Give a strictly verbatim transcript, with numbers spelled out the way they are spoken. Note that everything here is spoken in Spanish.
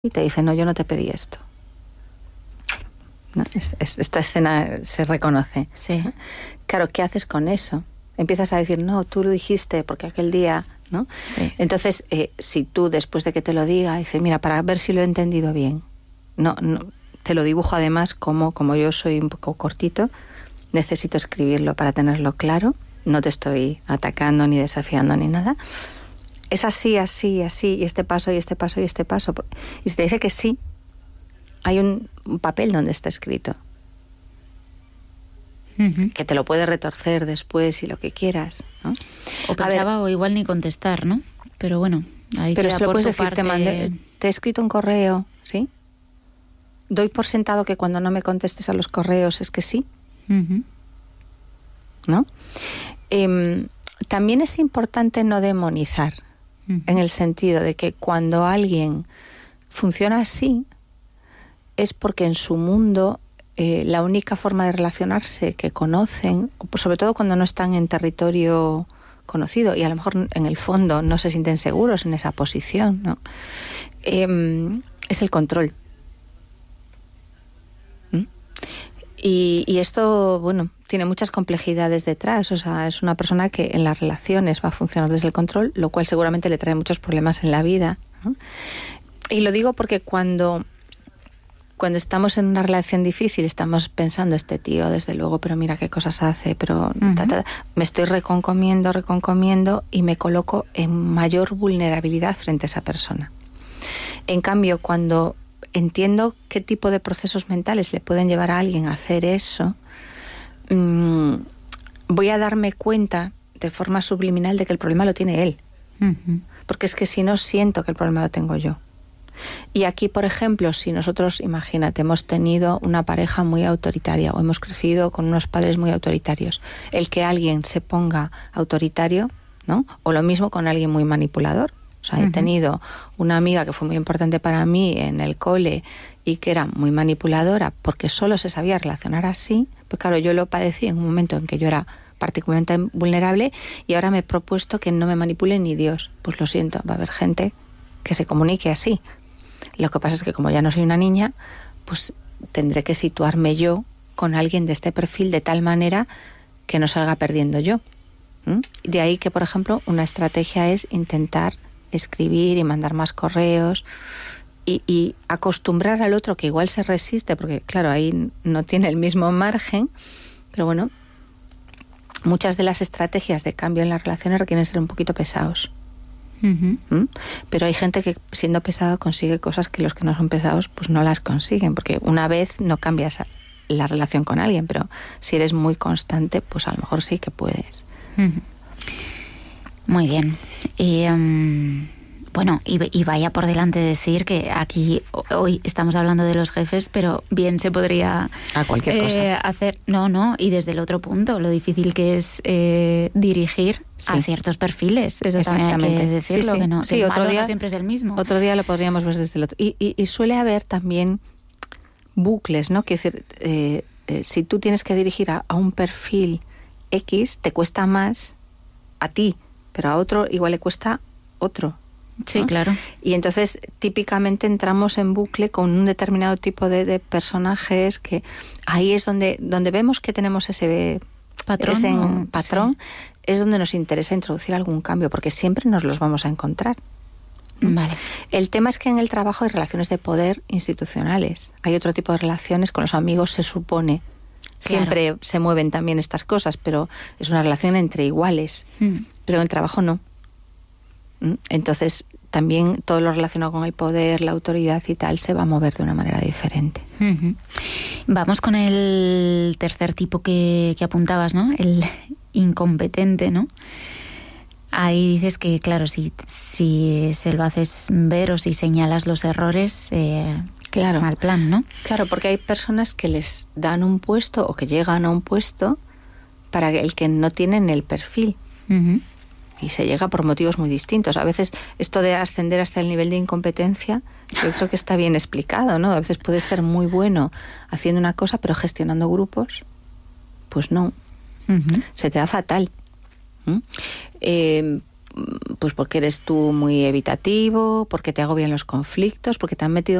y te dice, no, yo no te pedí esto. ¿No? Es, es, esta escena se reconoce. Sí. Claro, ¿qué haces con eso? Empiezas a decir, no, tú lo dijiste porque aquel día, ¿no? Sí. Entonces, eh, si tú después de que te lo diga, dices, mira, para ver si lo he entendido bien, no, no, te lo dibujo además como, como yo soy un poco cortito, necesito escribirlo para tenerlo claro, no te estoy atacando ni desafiando ni nada. Es así, así, así, y este paso, y este paso, y este paso. Y si te dice que sí, hay un, un papel donde está escrito. Uh-huh. Que te lo puede retorcer después y lo que quieras, ¿no? O pensaba, ver, o igual ni contestar, ¿no? Pero bueno, ahí pero queda se lo por puedes tu decir, parte... te, mandé, te he escrito un correo, ¿sí? Doy por sentado que cuando no me contestes a los correos es que sí, uh-huh. ¿no? Eh, también es importante no demonizar, uh-huh. en el sentido de que cuando alguien funciona así es porque en su mundo eh, la única forma de relacionarse que conocen, sobre todo cuando no están en territorio conocido y a lo mejor en el fondo no se sienten seguros en esa posición, ¿no? Eh, es el control. ¿Mm? Y, y esto, bueno, tiene muchas complejidades detrás. O sea, es una persona que en las relaciones va a funcionar desde el control, lo cual seguramente le trae muchos problemas en la vida, ¿no? Y lo digo porque cuando... Cuando estamos en una relación difícil, estamos pensando, este tío, desde luego, pero mira qué cosas hace, pero uh-huh. ta, ta, ta, me estoy reconcomiendo, reconcomiendo y me coloco en mayor vulnerabilidad frente a esa persona. En cambio, cuando entiendo qué tipo de procesos mentales le pueden llevar a alguien a hacer eso, mmm, voy a darme cuenta de forma subliminal de que el problema lo tiene él. Uh-huh. Porque es que si no, siento que el problema lo tengo yo. Y aquí, por ejemplo, si nosotros, imagínate, hemos tenido una pareja muy autoritaria o hemos crecido con unos padres muy autoritarios, el que alguien se ponga autoritario, ¿no? O lo mismo con alguien muy manipulador. O sea, uh-huh. he tenido una amiga que fue muy importante para mí en el cole y que era muy manipuladora porque solo se sabía relacionar así. Pues claro, yo lo padecí en un momento en que yo era particularmente vulnerable y ahora me he propuesto que no me manipule ni Dios. Pues lo siento, va a haber gente que se comunique así. Lo que pasa es que como ya no soy una niña, pues tendré que situarme yo con alguien de este perfil de tal manera que no salga perdiendo yo. ¿Mm? De ahí que, por ejemplo, una estrategia es intentar escribir y mandar más correos y, y acostumbrar al otro que igual se resiste, porque claro, ahí no tiene el mismo margen, pero bueno, muchas de las estrategias de cambio en las relaciones requieren ser un poquito pesados. Uh-huh. ¿Mm? Pero hay gente que siendo pesado consigue cosas que los que no son pesados pues no las consiguen, porque una vez no cambias la relación con alguien, pero si eres muy constante pues a lo mejor sí que puedes. Uh-huh. Muy bien. Y, um, bueno, y, y vaya por delante decir que aquí hoy estamos hablando de los jefes, pero bien se podría a cualquier eh, cosa hacer, no, no, y desde el otro punto, lo difícil que es eh, dirigir sí. a ciertos perfiles. Eso también hay que decirlo, sí, sí. que no, sí, que el otro malo día, no siempre es el mismo. Otro día lo podríamos ver desde el otro. Y, y, y suele haber también bucles, ¿no? Que decir, eh, eh, si tú tienes que dirigir a, a un perfil X, te cuesta más a ti, pero a otro igual le cuesta otro. Sí, ¿no? claro. Y entonces típicamente entramos en bucle con un determinado tipo de, de personajes que ahí es donde, donde vemos que tenemos ese patrón, ese o, patrón sí. Es donde nos interesa introducir algún cambio, porque siempre nos los vamos a encontrar. Vale. El tema es que en el trabajo hay relaciones de poder institucionales. Hay otro tipo de relaciones con los amigos, se supone. Siempre claro. se mueven también estas cosas, pero es una relación entre iguales. Mm. Pero en el trabajo no. Entonces también todo lo relacionado con el poder, la autoridad y tal se va a mover de una manera diferente. Uh-huh. Vamos con el tercer tipo que, que apuntabas, ¿no? El incompetente, ¿no? Ahí dices que, claro, si, si se lo haces ver o si señalas los errores, eh, claro. mal plan, ¿no? Claro, porque hay personas que les dan un puesto o que llegan a un puesto para el que no tienen el perfil. Uh-huh. Y se llega por motivos muy distintos. A veces esto de ascender hasta el nivel de incompetencia, yo creo que está bien explicado, ¿no? A veces puedes ser muy bueno haciendo una cosa, pero gestionando grupos, pues no. Uh-huh. Se te da fatal. ¿Mm? Eh, pues porque eres tú muy evitativo, porque te agobian los conflictos, porque te han metido